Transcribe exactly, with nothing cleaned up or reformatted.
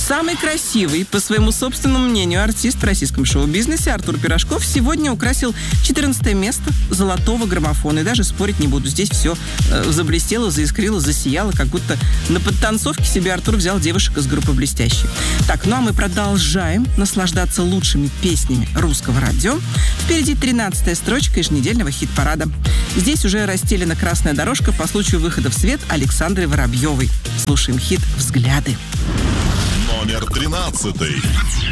Самый красивый, по своему собственному мнению, артист в российском шоу-бизнесе Артур Пирожков сегодня украсил четырнадцатое место золотого граммофона. И даже спорить не буду. Здесь все э, заблестело, заискрило, засияло, как будто на подтанцовке себе Артур взял девушек из группы «Блестящие». Так, ну а мы продолжаем наслаждаться лучшими песнями русского радио. Впереди тринадцатая строчка еженедельного хит-парада. Здесь уже расстелена красная дорожка по случаю выхода в свет Александры Воробьевой. Слушаем хит «Взгляды». Номер тринадцатый.